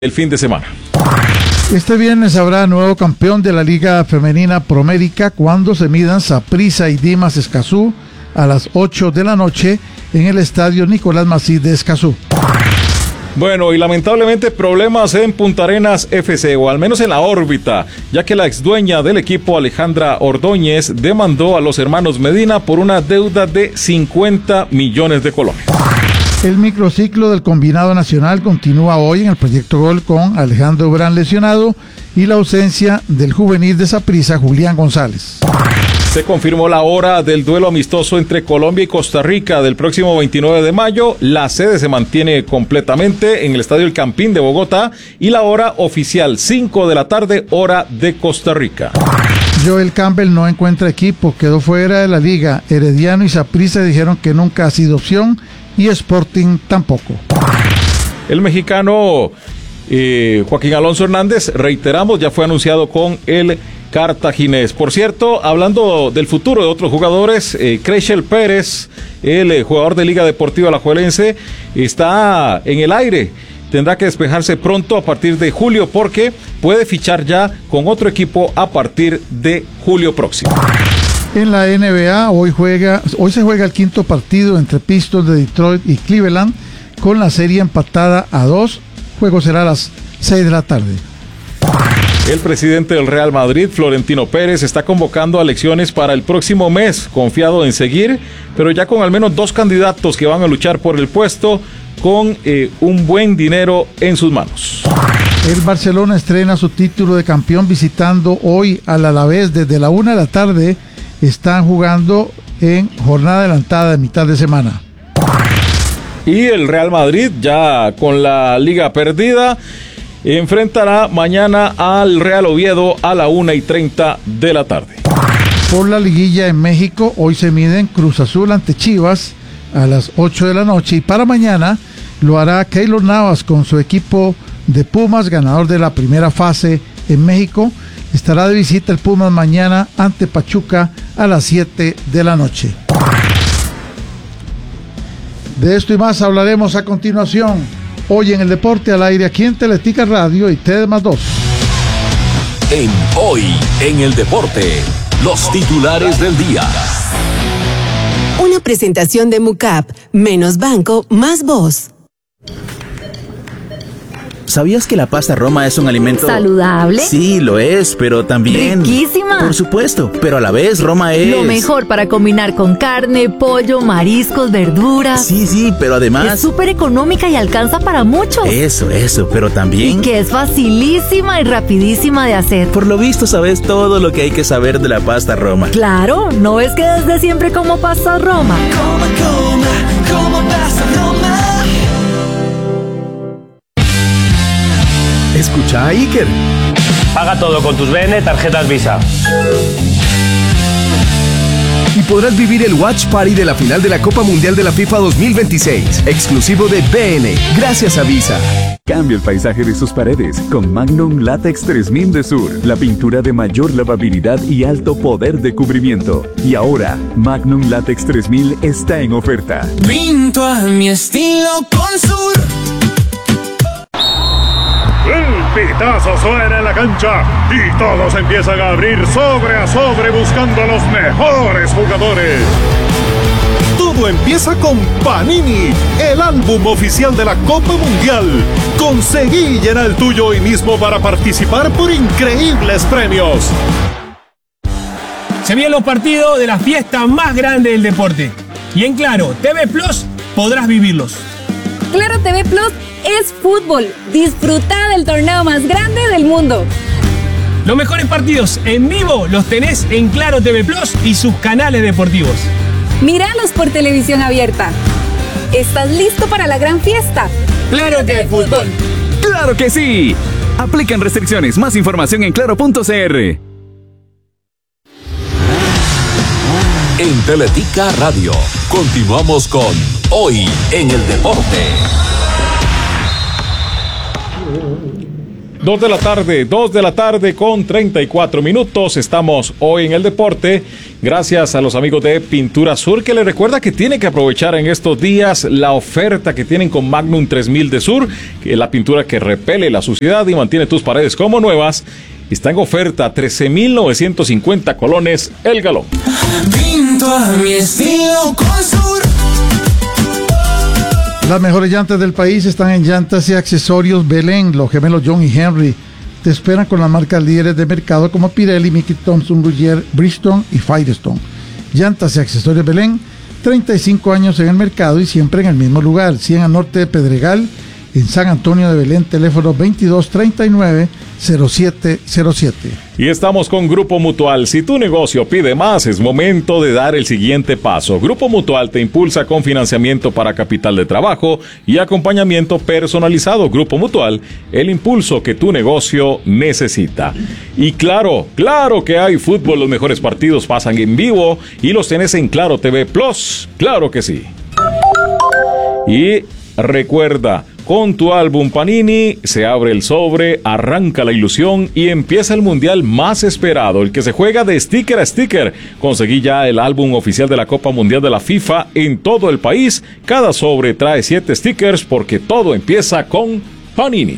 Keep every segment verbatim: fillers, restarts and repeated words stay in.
el fin de semana. Este viernes habrá nuevo campeón de la Liga Femenina Promérica cuando se midan Saprissa y Dimas Escazú a las ocho de la noche en el estadio Nicolás Macís de Escazú. Bueno, y lamentablemente problemas en Punta Arenas F C, o al menos en la órbita, ya que la ex dueña del equipo, Alejandra Ordóñez, demandó a los hermanos Medina por una deuda de cincuenta millones de colones. El microciclo del combinado nacional continúa hoy en el Proyecto Gol con Alejandro Brán lesionado y la ausencia del juvenil de Saprissa, Julián González. Se confirmó la hora del duelo amistoso entre Colombia y Costa Rica del próximo veintinueve de mayo. La sede se mantiene completamente en el Estadio El Campín de Bogotá y la hora oficial cinco de la tarde, hora de Costa Rica. Joel Campbell no encuentra equipo, quedó fuera de la liga. Herediano y Saprissa dijeron que nunca ha sido opción y Sporting tampoco. El mexicano eh, Joaquín Alonso Hernández, reiteramos, ya fue anunciado con el cartaginés. Por cierto, hablando del futuro de otros jugadores, eh, Creixell Pérez, el eh, jugador de Liga Deportiva Alajuelense, está en el aire. Tendrá que despejarse pronto a partir de julio porque puede fichar ya con otro equipo a partir de julio próximo. En la N B A hoy juega, hoy se juega el quinto partido entre Pistons de Detroit y Cleveland con la serie empatada a dos. Juego será a las seis de la tarde. El presidente del Real Madrid, Florentino Pérez, está convocando a elecciones para el próximo mes, confiado en seguir, pero ya con al menos dos candidatos que van a luchar por el puesto con eh, un buen dinero en sus manos. El Barcelona estrena su título de campeón visitando hoy al Alavés desde la una de la tarde. Están jugando en jornada adelantada de mitad de semana. Y el Real Madrid, ya con la liga perdida, enfrentará mañana al Real Oviedo a la una y treinta de la tarde. Por la liguilla en México, hoy se miden Cruz Azul ante Chivas a las ocho de la noche. Y para mañana lo hará Keylor Navas con su equipo de Pumas, ganador de la primera fase en México. Estará de visita el Pumas mañana ante Pachuca a las siete de la noche. De esto y más hablaremos a continuación. Hoy en el Deporte al Aire, aquí en Teletica Radio y T D más dos. En Hoy en el Deporte, los titulares del día. Una presentación de Mucap, menos banco, más voz. ¿Sabías que la pasta Roma es un alimento saludable? Sí, lo es, pero también riquísima. Por supuesto, pero a la vez Roma es lo mejor para combinar con carne, pollo, mariscos, verduras. Sí, sí, pero además es súper económica y alcanza para muchos. Eso, eso, pero también y que es facilísima y rapidísima de hacer. Por lo visto sabes todo lo que hay que saber de la pasta Roma. Claro, ¿no ves que desde siempre como pasta Roma? Coma, coma, como pasta Roma. Escucha a Iker. Paga todo con tus B N, tarjetas Visa. Y podrás vivir el Watch Party de la final de la Copa Mundial de la FIFA dos mil veintiséis, exclusivo de B N, gracias a Visa. Cambia el paisaje de sus paredes con Magnum Latex tres mil de Sur, la pintura de mayor lavabilidad y alto poder de cubrimiento. Y ahora, Magnum Latex tres mil está en oferta. Pinto a mi estilo con Sur. El pitazo suena en la cancha y todos empiezan a abrir sobre a sobre buscando a los mejores jugadores. Todo empieza con Panini, el álbum oficial de la Copa Mundial. Conseguí llenar el tuyo hoy mismo para participar por increíbles premios. Se vienen los partidos de la fiesta más grande del deporte. Y en Claro T V Plus podrás vivirlos. Claro T V Plus es fútbol. Disfruta del torneo más grande del mundo. Los mejores partidos en vivo los tenés en Claro T V Plus y sus canales deportivos. Míralos por televisión abierta. ¿Estás listo para la gran fiesta? ¡Claro que es fútbol! ¡Claro que sí! Aplican restricciones. Más información en claro punto c r. En Teletica Radio, continuamos con Hoy en el Deporte. Dos de la tarde, dos de la tarde con treinta y cuatro minutos. Estamos hoy en el deporte. Gracias a los amigos de Pintura Sur, que les recuerda que tienen que aprovechar en estos días la oferta que tienen con Magnum tres mil de Sur, que es la pintura que repele la suciedad y mantiene tus paredes como nuevas. Está en oferta trece mil novecientos cincuenta colones el galón. Pinto a mi estilo con Sur. Las mejores llantas del país están en Llantas y Accesorios Belén. Los gemelos John y Henry te esperan con las marcas líderes de mercado como Pirelli, Mickey Thompson, Goodyear, Bridgestone y Firestone. Llantas y Accesorios Belén, treinta y cinco años en el mercado y siempre en el mismo lugar. cien al norte de Pedregal, en San Antonio de Belén, teléfono veintidós treinta y nueve cero siete cero siete. Y estamos con Grupo Mutual. Si tu negocio pide más, es momento de dar el siguiente paso. Grupo Mutual te impulsa con financiamiento para capital de trabajo y acompañamiento personalizado. Grupo Mutual, el impulso que tu negocio necesita. Y claro, claro que hay fútbol. Los mejores partidos pasan en vivo y los tenés en Claro T V Plus. Claro que sí. Y recuerda, con tu álbum Panini se abre el sobre, arranca la ilusión y empieza el mundial más esperado, el que se juega de sticker a sticker. Conseguí ya el álbum oficial de la Copa Mundial de la FIFA en todo el país. Cada sobre trae siete stickers porque todo empieza con Panini.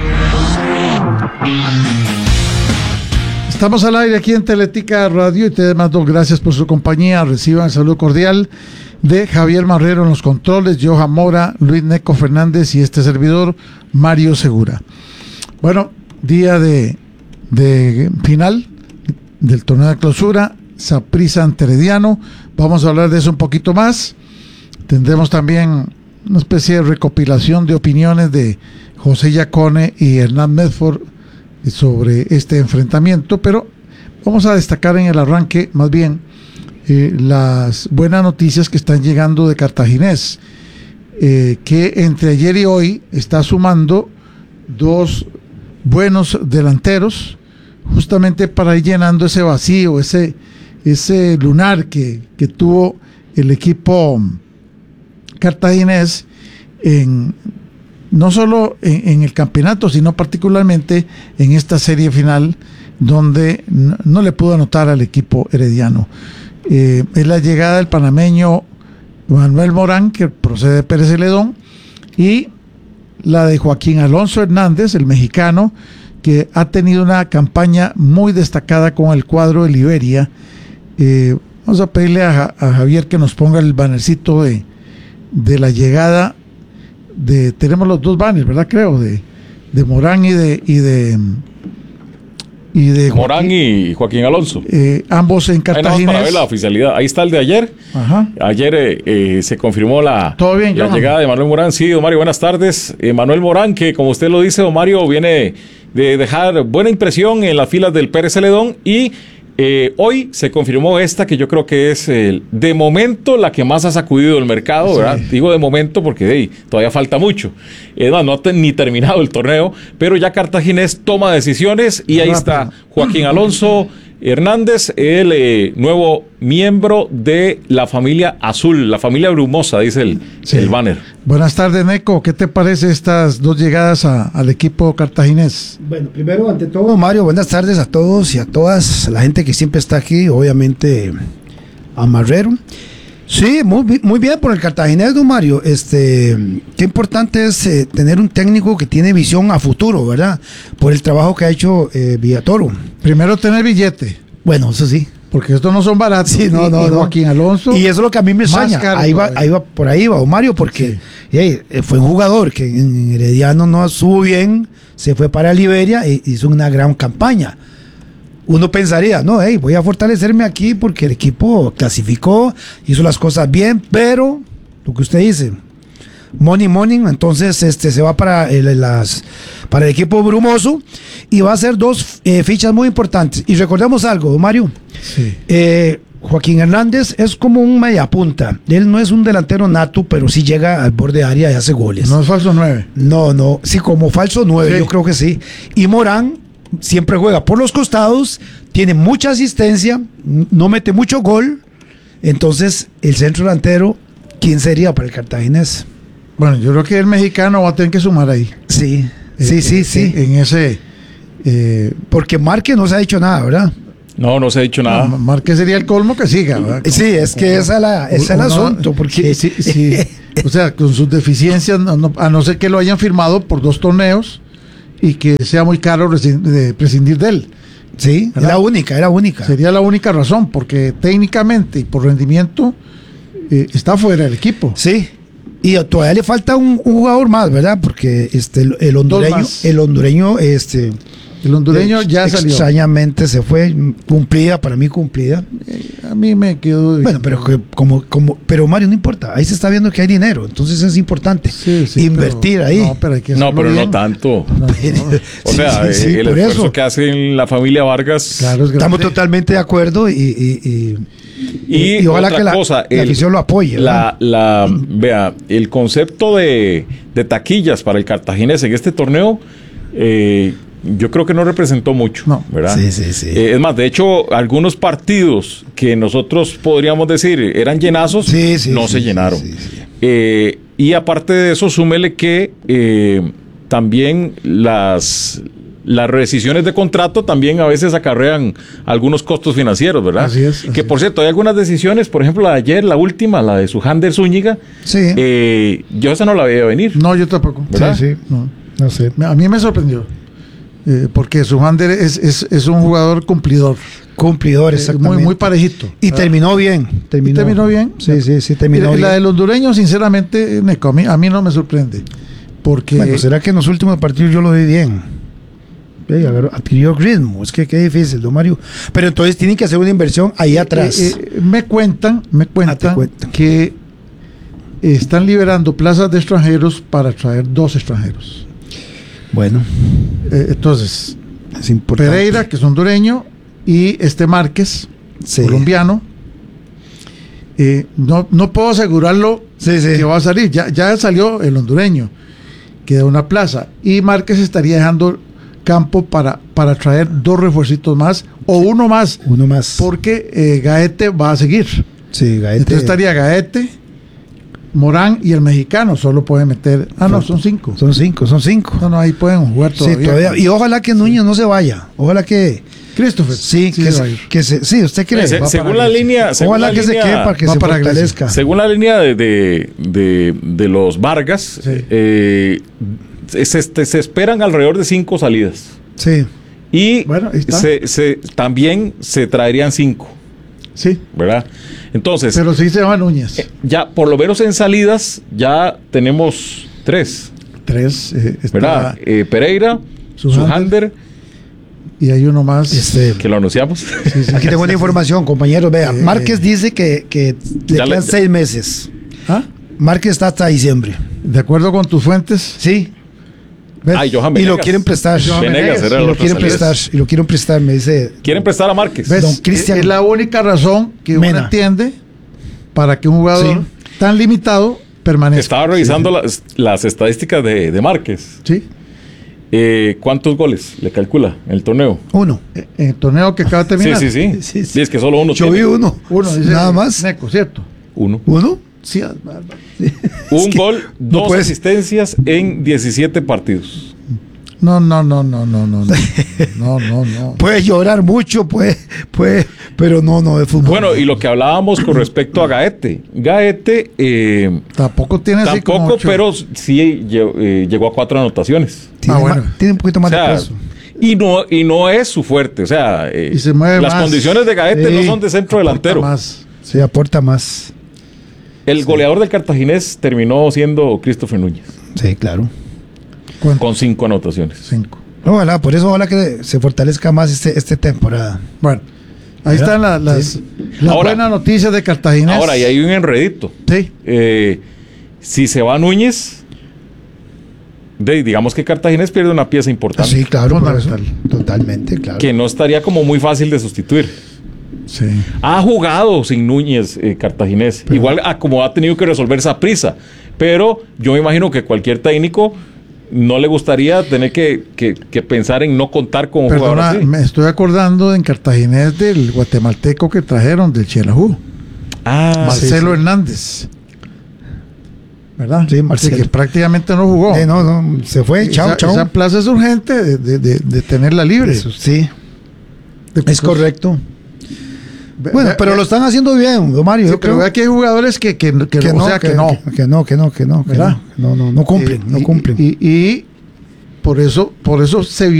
Estamos al aire aquí en Teletica Radio y te demando gracias por su compañía. Reciban el saludo cordial de Javier Marrero en los controles, Johan Mora, Luis Neco Fernández y este servidor, Mario Segura. Bueno, día de, de final del torneo de clausura, Saprissa ante Herediano. Vamos a hablar de eso un poquito más. Tendremos también una especie de recopilación de opiniones de José Yacone y Hernán Medford sobre este enfrentamiento, pero vamos a destacar en el arranque más bien Eh, las buenas noticias que están llegando de Cartaginés, eh, que entre ayer y hoy está sumando dos buenos delanteros, justamente para ir llenando ese vacío, ese, ese lunar que, que tuvo el equipo cartaginés, en, no solo en, en el campeonato, sino particularmente en esta serie final, donde no, no le pudo anotar al equipo herediano. Eh, es la llegada del panameño Manuel Morán, que procede de Pérez Celedón, y la de Joaquín Alonso Hernández, el mexicano, que ha tenido una campaña muy destacada con el cuadro de Liberia. Eh, vamos a pedirle a, a Javier que nos ponga el bannercito de, de la llegada de, tenemos los dos banners, ¿verdad? Creo, de, de Morán y de y de y de Morán Joaquín, y Joaquín Alonso. Eh, ambos en Cartaginés. Para ver la oficialidad. Ahí está el de ayer. Ajá. Ayer eh, eh, se confirmó la, ¿Todo bien, la llegada de Manuel Morán. Sí, don Mario, buenas tardes. Eh, Manuel Morán, que como usted lo dice, don Mario, viene de dejar buena impresión en las filas del Pérez Celedón y eh, hoy se confirmó esta que yo creo que es eh, de momento la que más ha sacudido el mercado, ¿verdad? Sí. Digo de momento porque hey, todavía falta mucho. Eh, no, no ha ni terminado el torneo, pero ya Cartaginés toma decisiones y ahí Rápido. Está Joaquín Alonso Hernández, el eh, nuevo miembro de la familia azul, la familia brumosa, dice el, sí. el banner. Buenas tardes, Neco. ¿Qué te parece estas dos llegadas a, al equipo cartaginés? Bueno, primero, ante todo, Mario, buenas tardes a todos y a todas, a la gente que siempre está aquí, obviamente a Marrero. Sí, muy, muy bien por el cartaginés, don Mario. Este, qué importante es eh, tener un técnico que tiene visión a futuro, ¿verdad? Por el trabajo que ha hecho eh, Villatoro. Primero tener billete. Bueno, eso sí. Porque estos no son baratos. Sí, no, no, y no. Joaquín Alonso. Y eso es lo que a mí me extraña. Caro, ahí va, ahí va, por ahí va, don Mario, porque sí. hey, fue un jugador que en Herediano no estuvo bien, se fue para Liberia e hizo una gran campaña. Uno pensaría, no, hey, voy a fortalecerme aquí porque el equipo clasificó, hizo las cosas bien, pero lo que usted dice, money, money, entonces este se va para el, las, para el equipo brumoso y va a hacer dos eh, fichas muy importantes. Y recordemos algo, Mario, sí. eh, Joaquín Hernández es como un mediapunta. Él no es un delantero nato, pero sí llega al borde de área y hace goles. No es falso nueve. No, no, sí, como falso nueve, sí. Yo creo que sí. Y Morán siempre juega por los costados, tiene mucha asistencia, no mete mucho gol. Entonces, el centro delantero, ¿quién sería para el cartaginés? Bueno, yo creo que el mexicano va a tener que sumar ahí. Sí, sí, eh, sí, eh, sí. En ese, Eh, Porque Márquez no se ha dicho nada, ¿verdad? No, no se ha dicho nada. No, Márquez sería el colmo que siga, ¿verdad? Sí, es que esa es, la, esa es el asunto. Porque... Sí, sí, sí. O sea, con sus deficiencias, no, no, a no ser que lo hayan firmado por dos torneos y que sea muy caro de prescindir de él. Sí, ¿verdad? Era única, era única. Sería la única razón, porque técnicamente y por rendimiento eh, está fuera del equipo. Sí. Y todavía le falta un, un jugador más, ¿verdad? Porque este el, el hondureño, el hondureño, este, el hondureño ya ex, salió. Extrañamente se fue, cumplida, para mí cumplida. Eh, a mí me quedó. Bueno, pero que, como, como, pero Mario, no importa. Ahí se está viendo que hay dinero, entonces es importante sí, sí, invertir pero, ahí. No, pero, hay que no, pero bien. no tanto. No, no. O sea, sí, sí, sí, el esfuerzo eso. que hace la familia Vargas. Claro, es estamos totalmente de acuerdo y, y, y Y, y ojalá otra que la, cosa, la afición lo apoye. La, la, vea, el concepto de, de taquillas para el Cartaginés en este torneo, eh, yo creo que no representó mucho, no. ¿verdad? Sí, sí, sí. Eh, es más, de hecho, algunos partidos que nosotros podríamos decir eran llenazos, sí, sí, no sí, se llenaron. Sí, sí, sí. Eh, y aparte de eso, súmele que eh, también las... las rescisiones de contrato también a veces acarrean algunos costos financieros, ¿verdad? Así es. Así que por cierto, hay algunas decisiones, por ejemplo, la de ayer, la última, la de Sujander Zúñiga, sí. eh, yo esa no la veía venir. No, yo tampoco. ¿Verdad? Sí, sí. No, no sé. A mí me sorprendió. Eh, porque Sujander es, es, es un jugador cumplidor. Cumplidor, exactamente. Eh, muy, muy parejito. Y ¿verdad? terminó bien. Terminó, ¿Y terminó bien? Sí, sí, sí, terminó la, bien. La del hondureño, sinceramente, Neco, a mí, a mí no me sorprende. Porque... Bueno, ¿será que en los últimos partidos yo lo vi bien? Adquirió ritmo, es que qué difícil, don Mario. Pero entonces tienen que hacer una inversión ahí atrás. Eh, eh, me cuentan, me cuentan ah, que están liberando plazas de extranjeros para traer dos extranjeros. Bueno, eh, entonces es importante. Pereira, que es hondureño, y este Márquez, sí. colombiano. Eh, no, no puedo asegurarlo sí, sí. que va a salir. Ya, ya salió el hondureño, queda una plaza, y Márquez estaría dejando campo para, para traer dos refuercitos más o uno más. Uno más. Porque eh, Gaete va a seguir. Sí, Gaete. Entonces estaría Gaete, Morán y el mexicano. Solo pueden meter. Ah, no, son cinco. Son cinco, son cinco. No, no, ahí pueden jugar todavía. Sí, todavía. Y ojalá que Núñez no se vaya. Ojalá que. Christopher. Sí, sí que, se, que se. Sí, usted cree. Se, según la línea. Según ojalá la que línea, se quede para que se para fortalezca. Grecia. Según la línea de, de, de, de los Vargas, sí. eh, Se, se, se esperan alrededor de cinco salidas. Sí. Y bueno, se, se, también se traerían cinco. Sí. ¿Verdad? Entonces. Pero sí se va Núñez. Eh, ya, por lo menos en salidas, ya tenemos tres. Tres. Eh, está ¿verdad? Eh, Pereira, Sujander. Y hay uno más. Este, que lo anunciamos. Sí, sí, aquí tengo una información, compañeros. Vea, eh, Márquez dice que, que le quedan le, seis meses. ¿Ah? Márquez está hasta diciembre. ¿De acuerdo con tus fuentes? Sí. Ay, Johan y lo quieren prestar. Venegas, y lo quieren prestar. Y lo quieren prestar, me dice. Quieren prestar a Márquez. Don Cristian. Es la única razón que Mena. uno entiende para que un jugador sí. tan limitado permanezca. Estaba revisando sí. las, las estadísticas de, de Márquez. Sí. Eh, ¿Cuántos goles le calcula en el torneo? Uno. En el torneo que acaba de terminar. Sí, sí, sí. sí, sí. sí es que solo uno. Yo tiene. vi uno. Uno. Dice nada más. Neco, ¿cierto? Uno. ¿Uno? Sí. Un es gol, dos no asistencias en diecisiete partidos. No, no, no, no, no, no, no, no, no, no. Puede llorar mucho, puede, puede, pero no, no de fútbol. Bueno, y lo que hablábamos con respecto a Gaete, Gaete eh, tampoco tiene así tampoco, como ocho. pero sí eh, llegó a cuatro anotaciones. Tiene, ah, bueno. más, tiene un poquito más o sea, de peso. Y no, y no es su fuerte, o sea, eh, y se mueve las más. condiciones de Gaete sí, no son de centro aporta delantero. Más. Sí, aporta más. El sí. goleador del Cartaginés terminó siendo Christopher Núñez. Sí, claro. Con cinco anotaciones. Cinco. Ojalá, por eso ojalá que se fortalezca más este, esta temporada. Bueno, ahí ¿verdad? Están la, las, sí. las ahora, buenas noticias de Cartaginés. Ahora, y hay un enredito. Sí. Eh, si se va Núñez, de, digamos que Cartaginés pierde una pieza importante. Sí, claro, por eso, totalmente, claro. Que no estaría como muy fácil de sustituir. Sí. Ha jugado sin Núñez eh, Cartaginés. Pero, igual a como ha tenido que resolver esa prisa. Pero yo me imagino que cualquier técnico no le gustaría tener que, que, que pensar en no contar con un Perdona, jugador así. Me estoy acordando en Cartaginés del guatemalteco que trajeron del Xelajú. Ah, Marcelo sí, sí. Hernández. ¿verdad? Sí, Marcelo. Así que prácticamente no jugó. Eh, no, no, se fue, chao, esa, chao. Esa plaza es urgente de, de, de, de tenerla libre. Eso, sí, de, es correcto. Ve, bueno, ve, pero ve, lo están haciendo bien, don Mario. Sí, yo pero creo vea que hay jugadores que, que, que, que, o no, sea, que, que, no. Que, que no, que no, que no, que no, ¿verdad? no, no, no cumplen, eh, no y, cumplen. Y, y, y por eso, por eso se vio